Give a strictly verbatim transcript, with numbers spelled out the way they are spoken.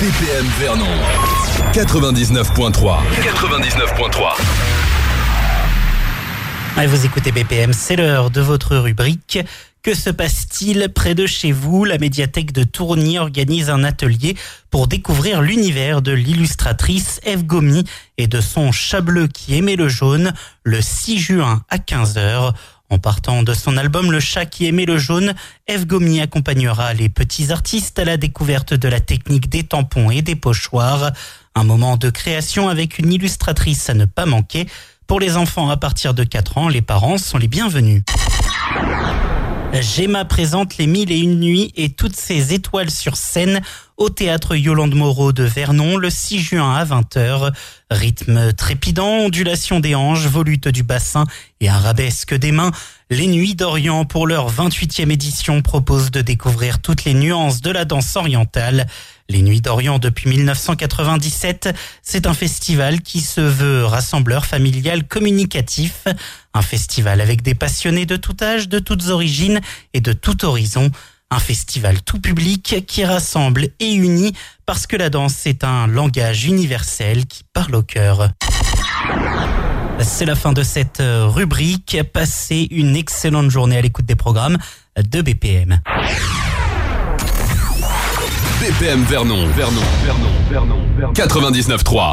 P M Vernon quatre-vingt-dix-neuf point trois. quatre-vingt-dix-neuf point trois. Et vous écoutez B P M, c'est l'heure de votre rubrique. Que se passe-t-il près de chez vous ? La médiathèque de Tourny organise un atelier pour découvrir l'univers de l'illustratrice Ève Gomy et de son chat bleu qui aimait le jaune le six juin à quinze heures. En partant de son album Le chat qui aimait le jaune, Ève Gomy accompagnera les petits artistes à la découverte de la technique des tampons et des pochoirs. Un moment de création avec une illustratrice à ne pas manquer. Pour les enfants à partir de quatre ans, les parents sont les bienvenus. Gemma présente les mille et une nuits et toutes ses étoiles sur scène au théâtre Yolande Moreau de Vernon le six juin à vingt heures. Rythme trépidant, ondulation des hanches, volute du bassin et arabesque des mains. Les Nuits d'Orient, pour leur vingt-huitième édition, proposent de découvrir toutes les nuances de la danse orientale. Les Nuits d'Orient depuis mille neuf cent quatre-vingt-dix-sept, c'est un festival qui se veut rassembleur familial communicatif. Un festival avec des passionnés de tout âge, de toutes origines et de tout horizon. Un festival tout public qui rassemble et unit parce que la danse est un langage universel qui parle au cœur. C'est la fin de cette rubrique. Passez une excellente journée à l'écoute des programmes de B P M. B P M Vernon, Vernon, Vernon, Vernon, Vernon. quatre-vingt-dix-neuf point trois.